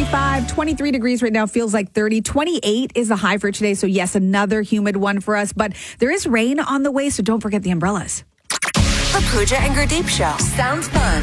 25, 23 degrees right now, feels like 30. 28 is the high for today. So yes, another humid one for us, but there is rain on the way, so don't forget the umbrellas. The Pooja and Gurdeep Show. Sounds fun.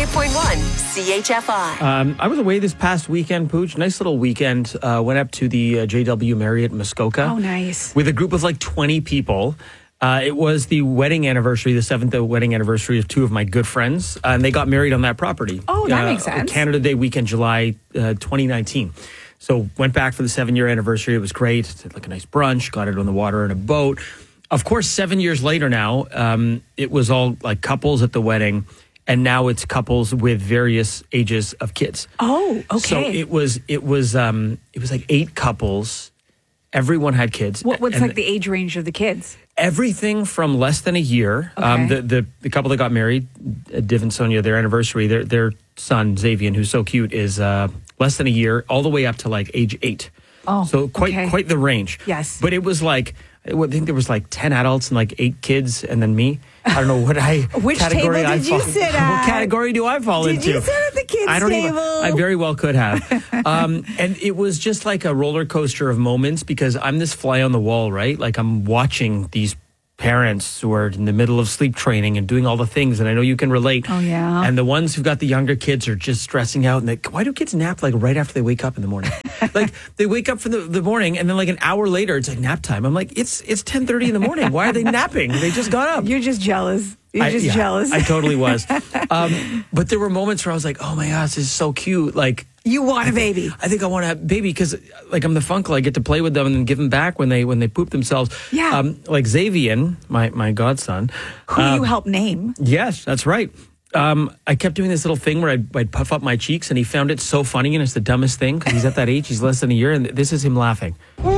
98.1 CHFI. I was away this past weekend, Pooch. Nice little weekend. Went up to the JW Marriott Muskoka. Oh, nice. With a group of like 20 people. It was the wedding anniversary, the 7th wedding anniversary of two of my good friends. And they got married on that property. Oh, that makes sense. Canada Day weekend, July 2019. So went back for the 7-year anniversary. It was great. Did like a nice brunch. Got it on the water in a boat. Of course, 7 years later now, it was all like couples at the wedding, and now it's couples with various ages of kids. Oh, okay. So it was like 8 couples. Everyone had kids. What's like the age range of the kids? Everything from less than a year. Okay. The couple that got married, Div and Sonia, their anniversary, their son Xavier, who's so cute, is less than a year, all the way up to like age 8. Oh, so quite the range. Yes, but it was like, I think there was like 10 adults and like 8 kids, and then me. I don't know what Which category table did you sit at? What category do I fall into? Did you sit at the kids' table? I very well could have. And it was just like a roller coaster of moments, because I'm this fly on the wall, right? Like I'm watching these parents who are in the middle of sleep training and doing all the things, and I know you can relate. Oh, yeah. And the ones who've got the younger kids are just stressing out. And why do kids nap like right after they wake up in the morning? Like they wake up for the morning, and then like an hour later it's like nap time. I'm like, it's 10:30 in the morning. Why are they napping? They just got up. You're just jealous. Jealous. I totally was. But there were moments where I was like, oh my gosh, this is so cute. Like, you want a baby. I think I want to have a baby because, like, I'm the funkle. I get to play with them and then give them back when they poop themselves. Yeah. Like Xavier, my godson. Who you help name. Yes, that's right. I kept doing this little thing where I'd puff up my cheeks, and he found it so funny, and it's the dumbest thing because he's at that age. He's less than a year, and this is him laughing.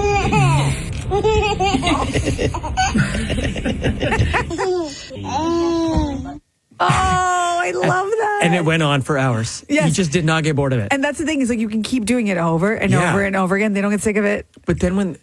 Oh, I love that. And it went on for hours. Yes. He just did not get bored of it. And that's the thing, is like you can keep doing it over and over and over again. They don't get sick of it. But then when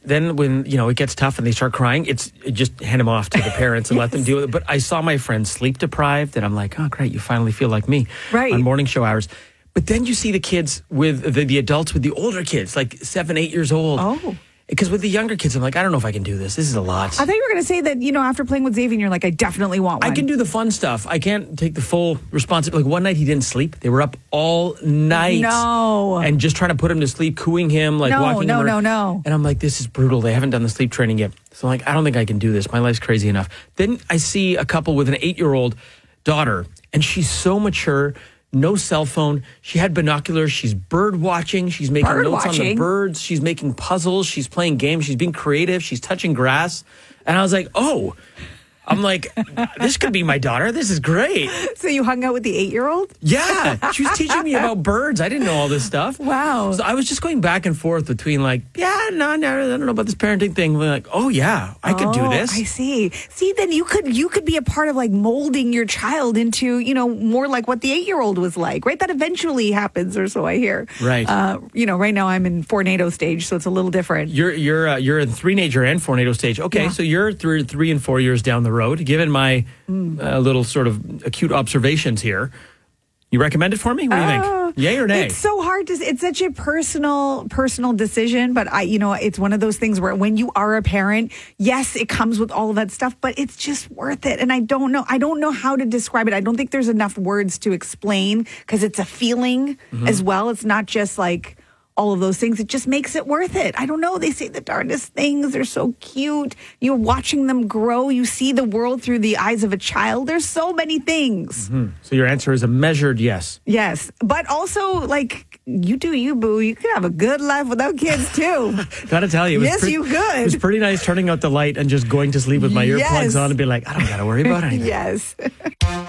it gets tough and they start crying, it just hand them off to the parents and let them deal with it. But I saw my friends sleep deprived, and I'm like, oh great, you finally feel like me on morning show hours. But then you see the kids with the adults with the older kids, like 7, 8 years old. Oh. Because with the younger kids, I'm like, I don't know if I can do this. This is a lot. I thought you were going to say that, after playing with Xavier, you're like, I definitely want one. I can do the fun stuff. I can't take the full responsibility. Like one night he didn't sleep. They were up all night. No. And just trying to put him to sleep, cooing him, like walking him around. No. And I'm like, this is brutal. They haven't done the sleep training yet. So I'm like, I don't think I can do this. My life's crazy enough. Then I see a couple with an 8-year-old daughter, and she's so mature. No cell phone. She had binoculars. She's bird watching. She's making notes on the birds. She's making puzzles. She's playing games. She's being creative. She's touching grass. And I was like, oh, I'm like, this could be my daughter. This is great. So you hung out with the 8-year-old? Yeah. She was teaching me about birds. I didn't know all this stuff. Wow. So I was just going back and forth between like, I don't know about this parenting thing. We're like, oh yeah, I could do this. I see. See, then you could be a part of like molding your child into, more like what the 8-year-old was like, right? That eventually happens, or so I hear. Right. Right now I'm in tornado stage, so it's a little different. You're in three-nager and tornado stage. Okay, so you're 3 and 4 years down the road. Given my little sort of acute observations here, you recommend it for me? What do you think? Yay or nay? It's so hard to. It's such a personal decision, but it's one of those things where when you are a parent, yes, it comes with all of that stuff, but it's just worth it. And I don't know how to describe it. I don't think there's enough words to explain, because it's a feeling as well. It's not just like all of those things. It just makes it worth it. I don't know. They say the darndest things. They're so cute. You're watching them grow. You see the world through the eyes of a child. There's so many things. So your answer is a measured yes. Yes. But also, like, you do you, boo. You could have a good life without kids, too. Gotta tell you. Yes, you could. It was pretty nice turning out the light and just going to sleep with my earplugs on and be like, I don't gotta worry about anything. Yes.